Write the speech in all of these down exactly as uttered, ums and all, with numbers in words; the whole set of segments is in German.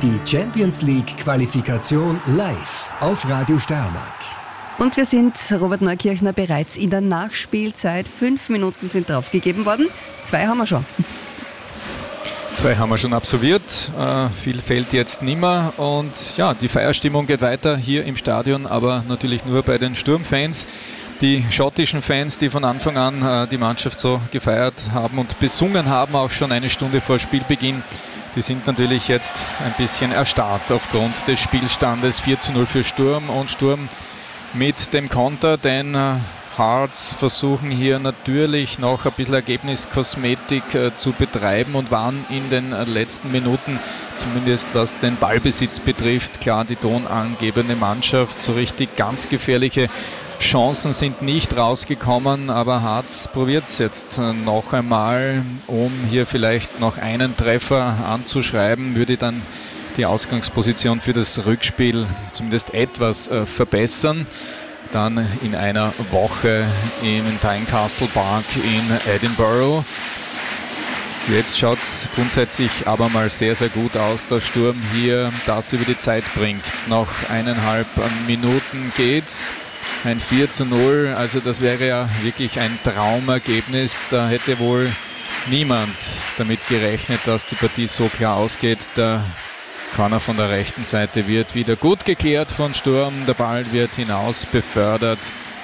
Die Champions League Qualifikation live auf Radio Steiermark. Und wir sind, Robert Neukirchner, bereits in der Nachspielzeit. Fünf Minuten sind draufgegeben worden. Zwei haben wir schon. Zwei haben wir schon absolviert. Äh, viel fehlt jetzt nimmer. Und ja, die Feierstimmung geht weiter hier im Stadion, aber natürlich nur bei den Sturmfans. Die schottischen Fans, die von Anfang an äh, die Mannschaft so gefeiert haben und besungen haben, auch schon eine Stunde vor Spielbeginn, die sind natürlich jetzt ein bisschen erstarrt aufgrund des Spielstandes. vier zu null für Sturm und Sturm mit dem Konter, denn äh, Hearts versuchen hier natürlich noch ein bisschen Ergebniskosmetik äh, zu betreiben und waren in den äh, letzten Minuten, zumindest was den Ballbesitz betrifft, klar die tonangebende Mannschaft. So richtig ganz gefährliche Chancen sind nicht rausgekommen, aber Hearts probiert es jetzt noch einmal, um hier vielleicht noch einen Treffer anzuschreiben, würde dann die Ausgangsposition für das Rückspiel zumindest etwas äh, verbessern. Dann in einer Woche im Tynecastle Park in Edinburgh. Jetzt schaut es grundsätzlich aber mal sehr, sehr gut aus, dass Sturm hier das über die Zeit bringt. Noch eineinhalb Minuten geht's. Ein vier zu null, also das wäre ja wirklich ein Traumergebnis. Da hätte wohl niemand damit gerechnet, dass die Partie so klar ausgeht. Der Corner von der rechten Seite wird wieder gut geklärt von Sturm. Der Ball wird hinaus befördert.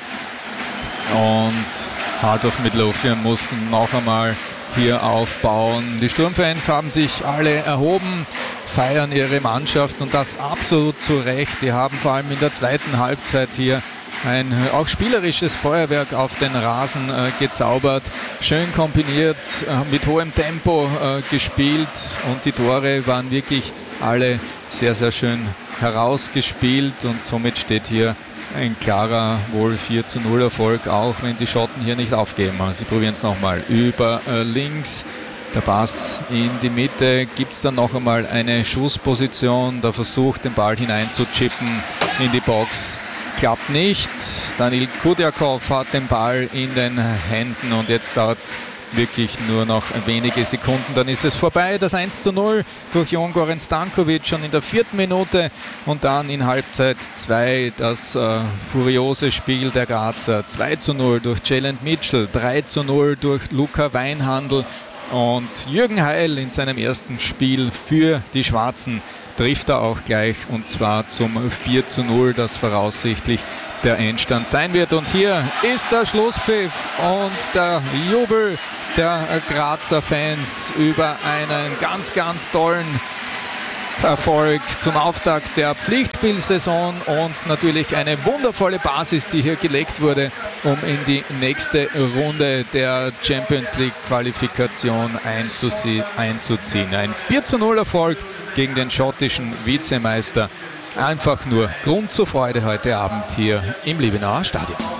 Und Heart of Midlothian muss noch einmal hier aufbauen. Die Sturmfans haben sich alle erhoben, feiern ihre Mannschaft und das absolut zu Recht. Die haben vor allem in der zweiten Halbzeit hier ein auch spielerisches Feuerwerk auf den Rasen äh, gezaubert, schön kombiniert, äh, mit hohem Tempo äh, gespielt und die Tore waren wirklich alle sehr, sehr schön herausgespielt und somit steht hier ein klarer, wohl vier zu null Erfolg, auch wenn die Schotten hier nicht aufgeben. Sie probieren es nochmal über äh, links. Der Pass in die Mitte, gibt es dann noch einmal eine Schussposition, da versucht den Ball hineinzuchippen in die Box. Klappt nicht. Daniil Kudiakov hat den Ball in den Händen und jetzt dauert es wirklich nur noch wenige Sekunden. Dann ist es vorbei. Das eins zu null durch Jon Goran Stankovic schon in der vierten Minute und dann in Halbzeit zwei das äh, furiose Spiel der Grazer. zwei zu null durch Jalen Mitchell, drei zu null durch Luca Weinhandl und Jürgen Heil in seinem ersten Spiel für die Schwarzen trifft er auch gleich und zwar zum vier zu null, das voraussichtlich der Endstand sein wird. Und hier ist der Schlusspfiff und der Jubel der Grazer Fans über einen ganz, ganz tollen Erfolg zum Auftakt der Pflichtspielsaison und natürlich eine wundervolle Basis, die hier gelegt wurde, um in die nächste Runde der Champions League Qualifikation einzuziehen. Ein vier zu null Erfolg gegen den schottischen Vizemeister. Einfach nur Grund zur Freude heute Abend hier im Liebenauer Stadion.